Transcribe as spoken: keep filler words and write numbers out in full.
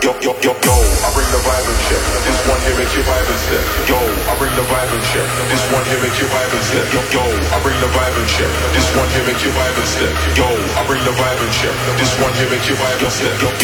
Yo, yo, yo, yo, I bring the vibe and shit. This one here make you vibe and step. Yo, I bring the vibe and shit. This one here make you vibe and step. Yo, yo, I bring the vibe and shit. This one here make you vibe and step. Yo, I bring the vibe and shit. This one here make you vibe and step. Yo,